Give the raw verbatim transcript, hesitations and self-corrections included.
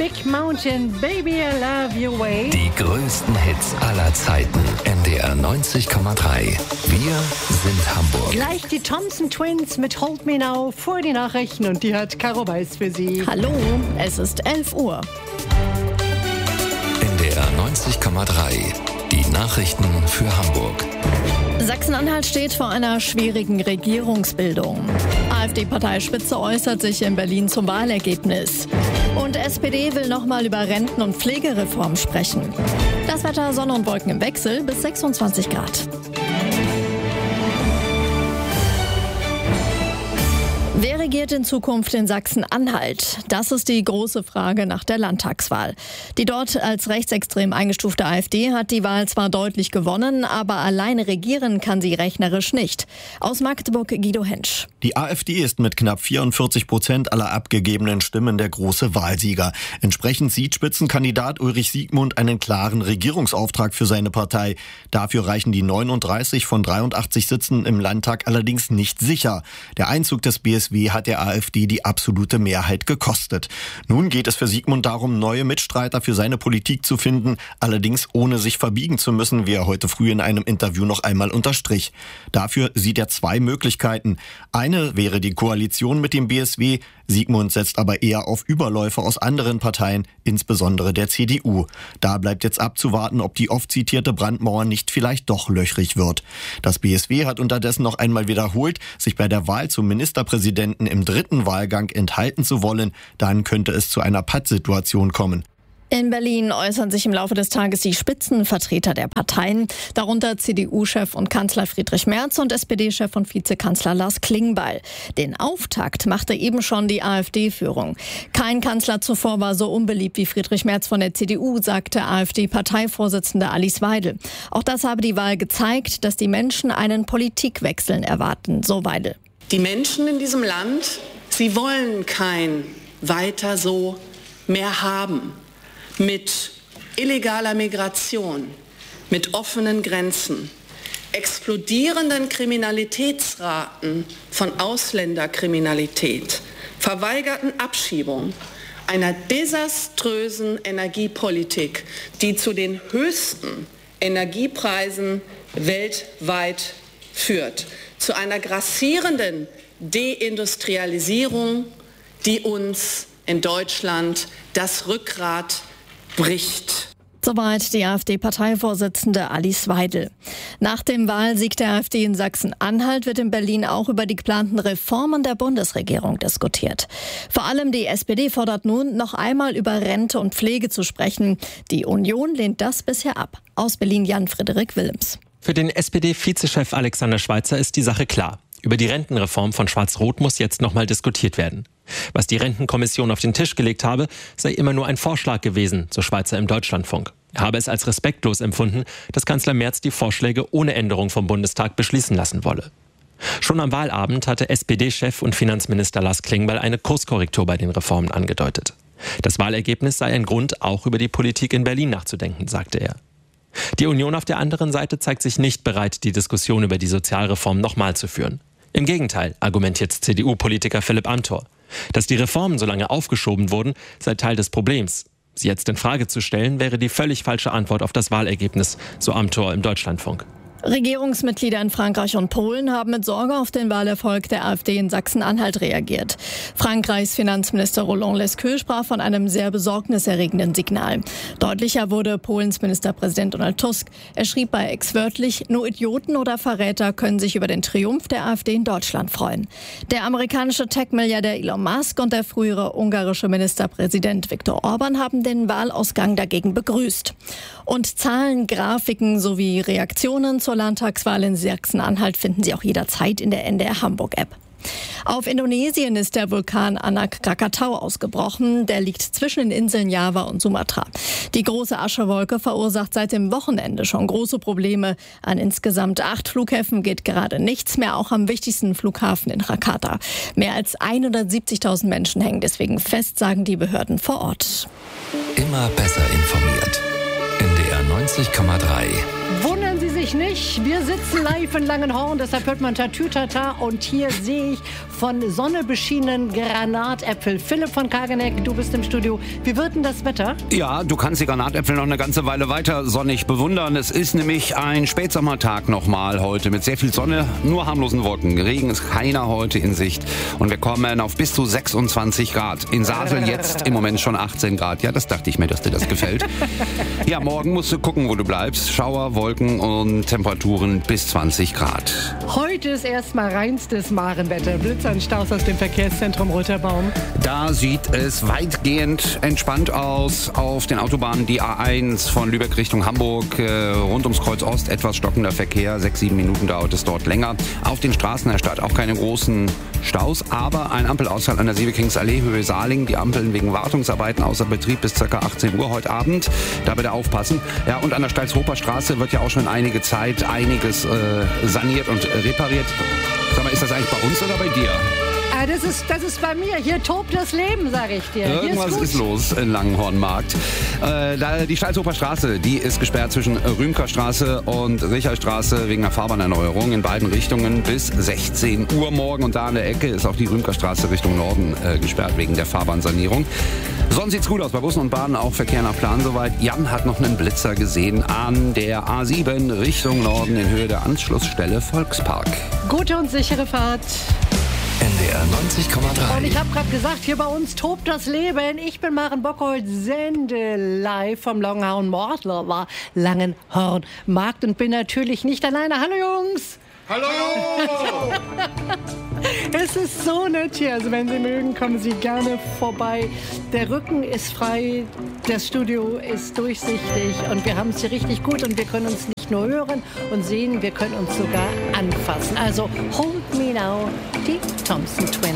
Big Mountain, Baby, I Love Your Way. Die größten Hits aller Zeiten. N D R neunzig Komma drei. Wir sind Hamburg. Gleich die Thompson Twins mit Hold Me Now vor die Nachrichten und die hat Caro Weiß für Sie. Hallo, es ist elf Uhr. N D R neunzig Komma drei. Die Nachrichten für Hamburg. Sachsen-Anhalt steht vor einer schwierigen Regierungsbildung. AfD-Parteispitze äußert sich in Berlin zum Wahlergebnis. Und S P D will nochmal über Renten- und Pflegereform sprechen. Das Wetter: Sonne und Wolken im Wechsel bis sechsundzwanzig Grad. Wer regiert in Zukunft in Sachsen-Anhalt? Das ist die große Frage nach der Landtagswahl. Die dort als rechtsextrem eingestufte AfD hat die Wahl zwar deutlich gewonnen, aber alleine regieren kann sie rechnerisch nicht. Aus Magdeburg Guido Hensch. Die AfD ist mit knapp vierundvierzig Prozent aller abgegebenen Stimmen der große Wahlsieger. Entsprechend sieht Spitzenkandidat Ulrich Siegmund einen klaren Regierungsauftrag für seine Partei. Dafür reichen die neununddreißig von dreiundachtzig Sitzen im Landtag allerdings nicht sicher. Der Einzug des B S W hat der AfD die absolute Mehrheit gekostet. Nun geht es für Siegmund darum, neue Mitstreiter für seine Politik zu finden, allerdings ohne sich verbiegen zu müssen, wie er heute früh in einem Interview noch einmal unterstrich. Dafür sieht er zwei Möglichkeiten. Eine wäre die Koalition mit dem B S W. Siegmund setzt aber eher auf Überläufe aus anderen Parteien, insbesondere der C D U. Da bleibt jetzt abzuwarten, ob die oft zitierte Brandmauer nicht vielleicht doch löchrig wird. Das B S W hat unterdessen noch einmal wiederholt, sich bei der Wahl zum Ministerpräsidenten im dritten Wahlgang enthalten zu wollen. Dann könnte es zu einer Pattsituation kommen. In Berlin äußern sich im Laufe des Tages die Spitzenvertreter der Parteien, darunter C D U-Chef und Kanzler Friedrich Merz und S P D-Chef und Vizekanzler Lars Klingbeil. Den Auftakt machte eben schon die AfD-Führung. Kein Kanzler zuvor war so unbeliebt wie Friedrich Merz von der C D U, sagte AfD-Parteivorsitzende Alice Weidel. Auch das habe die Wahl gezeigt, dass die Menschen einen Politikwechsel erwarten, so Weidel. Die Menschen in diesem Land, sie wollen kein weiter so mehr haben. Mit illegaler Migration, mit offenen Grenzen, explodierenden Kriminalitätsraten von Ausländerkriminalität, verweigerten Abschiebungen, einer desaströsen Energiepolitik, die zu den höchsten Energiepreisen weltweit führt, zu einer grassierenden Deindustrialisierung, die uns in Deutschland das Rückgrat bricht. Soweit die AfD-Parteivorsitzende Alice Weidel. Nach dem Wahlsieg der AfD in Sachsen-Anhalt wird in Berlin auch über die geplanten Reformen der Bundesregierung diskutiert. Vor allem die S P D fordert nun, noch einmal über Rente und Pflege zu sprechen. Die Union lehnt das bisher ab. Aus Berlin Jan-Frederik Willems. Für den S P D-Vizechef Alexander Schweitzer ist die Sache klar. Über die Rentenreform von Schwarz-Rot muss jetzt nochmal diskutiert werden. Was die Rentenkommission auf den Tisch gelegt habe, sei immer nur ein Vorschlag gewesen, so Schweitzer im Deutschlandfunk. Er habe es als respektlos empfunden, dass Kanzler Merz die Vorschläge ohne Änderung vom Bundestag beschließen lassen wolle. Schon am Wahlabend hatte S P D-Chef und Finanzminister Lars Klingbeil eine Kurskorrektur bei den Reformen angedeutet. Das Wahlergebnis sei ein Grund, auch über die Politik in Berlin nachzudenken, sagte er. Die Union auf der anderen Seite zeigt sich nicht bereit, die Diskussion über die Sozialreform nochmal zu führen. Im Gegenteil, argumentiert C D U-Politiker Philipp Amthor. Dass die Reformen so lange aufgeschoben wurden, sei Teil des Problems. Sie jetzt in Frage zu stellen, wäre die völlig falsche Antwort auf das Wahlergebnis, so Amthor im Deutschlandfunk. Regierungsmitglieder in Frankreich und Polen haben mit Sorge auf den Wahlerfolg der AfD in Sachsen-Anhalt reagiert. Frankreichs Finanzminister Roland Lescure sprach von einem sehr besorgniserregenden Signal. Deutlicher wurde Polens Ministerpräsident Donald Tusk. Er schrieb bei X wörtlich, nur Idioten oder Verräter können sich über den Triumph der AfD in Deutschland freuen. Der amerikanische Tech-Milliardär Elon Musk und der frühere ungarische Ministerpräsident Viktor Orban haben den Wahlausgang dagegen begrüßt. Und Zahlen, Grafiken sowie Reaktionen zur Landtagswahl in Sachsen-Anhalt finden Sie auch jederzeit in der N D R Hamburg-App. Auf Indonesien ist der Vulkan Anak Krakatau ausgebrochen. Der liegt zwischen den Inseln Java und Sumatra. Die große Aschewolke verursacht seit dem Wochenende schon große Probleme. An insgesamt acht Flughäfen geht gerade nichts mehr, auch am wichtigsten Flughafen in Jakarta. Mehr als hundertsiebzigtausend Menschen hängen deswegen fest, sagen die Behörden vor Ort. Immer besser informiert. N D R neunzig Komma drei. Wundern Sie sich Natürlich nicht. Wir sitzen live in Langenhorn, deshalb hört man Tatütata. Und hier sehe ich von Sonne beschienenen Granatäpfel. Philipp von Kageneck, du bist im Studio. Wie wird denn das Wetter? Ja, du kannst die Granatäpfel noch eine ganze Weile weiter sonnig bewundern. Es ist nämlich ein Spätsommertag nochmal heute mit sehr viel Sonne, nur harmlosen Wolken. Regen ist keiner heute in Sicht. Und wir kommen auf bis zu sechsundzwanzig Grad. In Sasel jetzt im Moment schon achtzehn Grad. Ja, das dachte ich mir, dass dir das gefällt. Ja, morgen musst du gucken, wo du bleibst. Schauer, Wolken und Temperaturen bis zwanzig Grad. Heute ist erstmal reinstes Marenwetter. Blitzer und Staus aus dem Verkehrszentrum Roterbaum. Da sieht es weitgehend entspannt aus. Auf den Autobahnen die A eins von Lübeck Richtung Hamburg, äh, rund ums Kreuz Ost etwas stockender Verkehr. Sechs, sieben Minuten dauert es dort länger. Auf den Straßen der Stadt auch keine großen Staus, aber ein Ampelausfall an der Siebekingsallee, Höhe Saarling. Die Ampeln wegen Wartungsarbeiten außer Betrieb bis ca. achtzehn Uhr heute Abend. Da bitte aufpassen. Ja, und an der Stalzhofer Straße wird ja auch schon einige Zeit einiges äh, saniert und repariert. Sag mal, ist das eigentlich bei uns oder bei dir? Ah, das ist, das ist bei mir. Hier tobt das Leben, sag ich dir. Irgendwas Hier ist, ist los in Langenhornmarkt. Äh, da, die Stalzhofer Straße, die ist gesperrt zwischen Rümkerstraße und Richardstraße wegen einer Fahrbahnerneuerung in beiden Richtungen bis sechzehn Uhr morgen. Und da an der Ecke ist auch die Rümkerstraße Richtung Norden äh, gesperrt wegen der Fahrbahnsanierung. Sonst sieht's gut aus. Bei Bussen und Bahnen auch Verkehr nach Plan soweit. Jan hat noch einen Blitzer gesehen an der A sieben Richtung Norden in Höhe der Anschlussstelle Volkspark. Gute und sichere Fahrt. N D R neunzig Komma drei. Und ich habe gerade gesagt, hier bei uns tobt das Leben. Ich bin Maren Bockholz, sende live vom Langenhorn Mordler, Langenhorn Markt und bin natürlich nicht alleine. Hallo Jungs! Hallo! Es ist so nett hier. Also wenn Sie mögen, kommen Sie gerne vorbei. Der Rücken ist frei, das Studio ist durchsichtig und wir haben es hier richtig gut und wir können uns nicht nur hören und sehen, wir können uns sogar anfassen. Also Hold Me Now, die Thompson Twins.